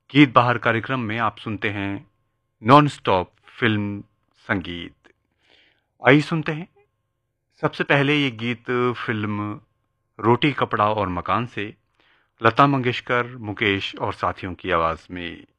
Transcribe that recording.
गीत बहार कार्यक्रम में आप सुनते हैं नॉन स्टॉप फिल्म संगीत। आइए सुनते हैं सबसे पहले ये गीत फिल्म रोटी कपड़ा और मकान से लता मंगेशकर, मुकेश और साथियों की आवाज में।